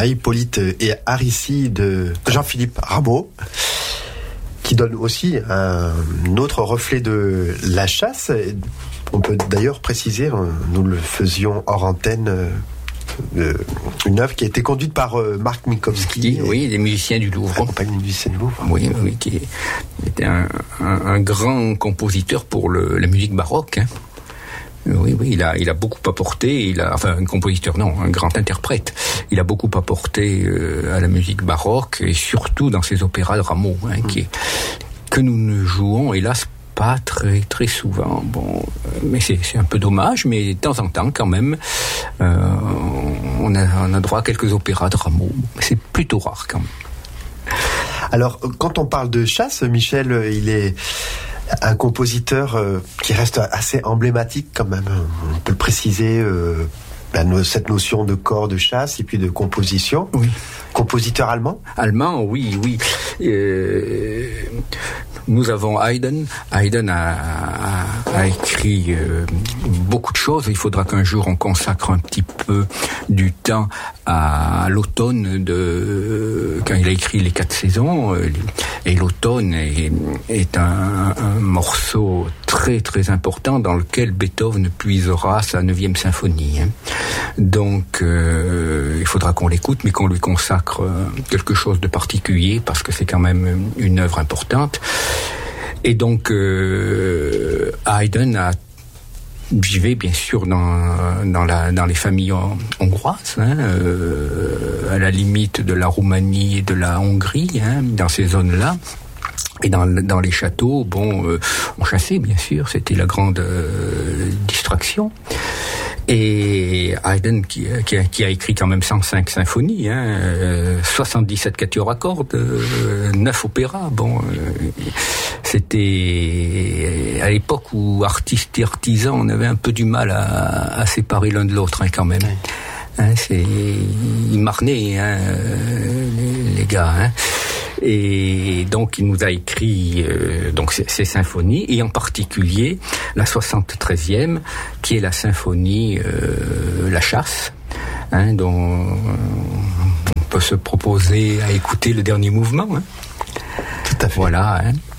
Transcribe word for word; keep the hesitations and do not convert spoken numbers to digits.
voilà, Hippolyte et Aricie de Jean-Philippe Rameau, qui donne aussi un autre reflet de la chasse. On peut d'ailleurs préciser, nous le faisions hors antenne, euh, une œuvre qui a été conduite par euh, Marc Minkowski. Oui, des musiciens du Louvre. Accompagné des musiciens du Louvre. Oui, oui, qui était un, un, un grand compositeur pour le, la musique baroque. Hein. Oui, oui, il a, il a beaucoup apporté. Il a, enfin, un compositeur, non, un grand interprète. Il a beaucoup apporté euh, à la musique baroque et surtout dans ses opéras de Rameau, hein, mmh. qui est, que nous ne jouons, hélas, pas très très souvent. Bon, mais c'est, c'est un peu dommage, mais de temps en temps, quand même, euh, on a, on a droit à quelques opéras de Rameau. C'est plutôt rare, quand même. Alors, quand on parle de chasse, Michel, il est un compositeur euh, qui reste assez emblématique quand même. On peut le préciser, euh, la no- cette notion de corps de chasse et puis de composition. Oui. Compositeur allemand ? Allemand, oui, oui. Euh, nous avons Haydn. Haydn a, a, a écrit euh, beaucoup de choses. Il faudra qu'un jour on consacre un petit peu du temps à l'automne de quand il a écrit les quatre saisons. Et l'automne est, est un, un morceau très très important dans lequel Beethoven puisera sa neuvième symphonie. Hein. Donc euh, il faudra qu'on l'écoute, mais qu'on lui consacre quelque chose de particulier parce que c'est quand même une œuvre importante. Et donc euh, Haydn a J'y vais bien sûr dans dans la dans les familles hongroises, hein, euh, à la limite de la Roumanie et de la Hongrie, hein, dans ces zones-là. Et dans dans les châteaux, bon, euh, on chassait bien sûr, c'était la grande euh, distraction. Et Haydn qui, qui, a, qui a écrit quand même cent cinq symphonies, hein, euh, soixante-dix-sept quatuors à cordes, euh, neuf opéras. Bon, euh, c'était à l'époque où artistes et artisans, on avait un peu du mal à, à séparer l'un de l'autre, hein, quand même. Hein, c'est ils marnaient, hein, les, les gars. Hein. Et donc il nous a écrit euh, donc ces, ces symphonies, et en particulier la soixante-treizième, qui est la symphonie euh, La Chasse, hein, dont on peut se proposer à écouter le dernier mouvement. Hein. Tout à fait. Voilà. Hein.